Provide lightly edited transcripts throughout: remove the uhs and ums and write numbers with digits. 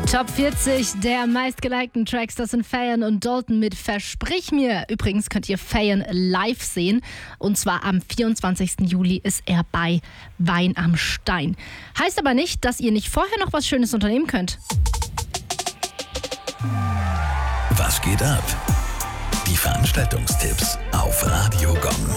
Top 40 der meistgelikten Tracks, das sind Fayen und Dalton mit Versprich mir. Übrigens könnt ihr Fayen live sehen und zwar am 24. Juli ist er bei Wein am Stein. Heißt aber nicht, dass ihr nicht vorher noch was Schönes unternehmen könnt. Was geht ab? Die Veranstaltungstipps auf Radio Gong.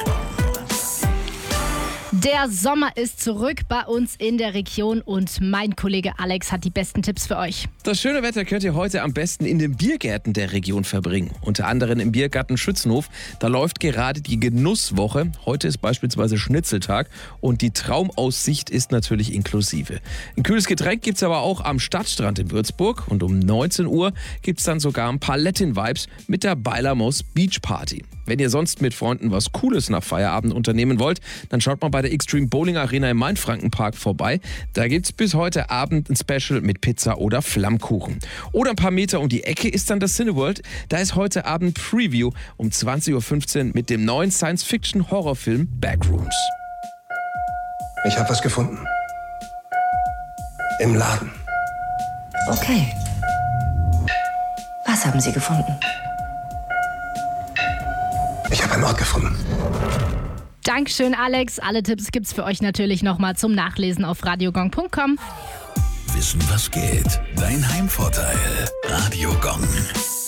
Der Sommer ist zurück bei uns in der Region und mein Kollege Alex hat die besten Tipps für euch. Das schöne Wetter könnt ihr heute am besten in den Biergärten der Region verbringen. Unter anderem im Biergarten Schützenhof. Da läuft gerade die Genusswoche. Heute ist beispielsweise Schnitzeltag und die Traumaussicht ist natürlich inklusive. Ein kühles Getränk gibt es aber auch am Stadtstrand in Würzburg. Und um 19 Uhr gibt es dann sogar ein paar Latin-Vibes mit der Bailamos Beach Party. Wenn ihr sonst mit Freunden was Cooles nach Feierabend unternehmen wollt, dann schaut mal bei der Extreme Bowling Arena im Mainfrankenpark vorbei. Da gibt's bis heute Abend ein Special mit Pizza oder Flammkuchen. Oder ein paar Meter um die Ecke ist dann das Cineworld. Da ist heute Abend Preview um 20.15 Uhr mit dem neuen Science-Fiction-Horrorfilm Backrooms. Ich habe was gefunden. Im Laden. Okay. Was haben Sie gefunden? Ich habe einen Ort gefunden. Dankeschön, Alex. Alle Tipps gibt's für euch natürlich nochmal zum Nachlesen auf radiogong.com. Wissen, was geht? Dein Heimvorteil. Radio Gong.